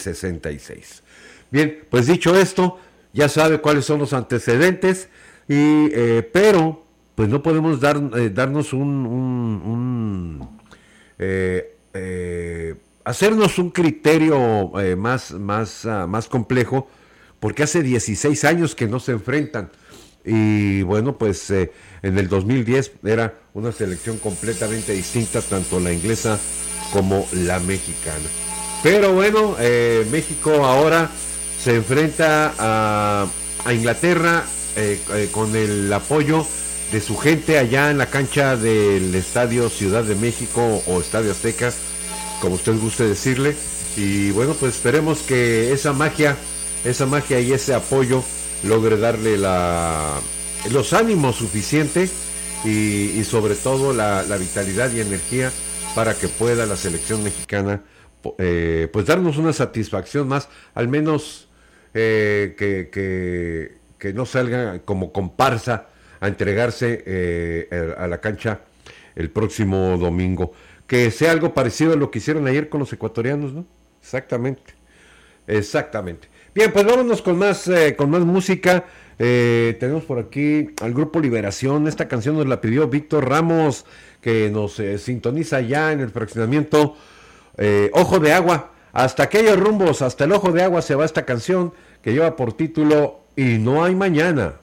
66. Bien, pues dicho esto, ya sabe cuáles son los antecedentes, pero pues no podemos darnos hacernos un criterio más complejo, porque hace 16 años que no se enfrentan. Y bueno, pues en el 2010 era una selección completamente distinta, tanto la inglesa como la mexicana. Pero bueno, México ahora se enfrenta a Inglaterra con el apoyo de su gente allá en la cancha del Estadio Ciudad de México o Estadio Azteca, como usted guste decirle. Y bueno, pues esperemos que esa magia y ese apoyo logre darle los ánimos suficientes y sobre todo la vitalidad y energía para que pueda la selección mexicana pues darnos una satisfacción más, al menos que no salga como comparsa a entregarse a la cancha el próximo domingo. Que sea algo parecido a lo que hicieron ayer con los ecuatorianos, ¿no? Exactamente. Exactamente. Bien, pues vámonos con más música. Tenemos por aquí al grupo Liberación. Esta canción nos la pidió Víctor Ramos, que nos sintoniza ya en el fraccionamiento Ojo de Agua. Hasta aquellos rumbos, hasta el Ojo de Agua se va esta canción que lleva por título Y no hay mañana.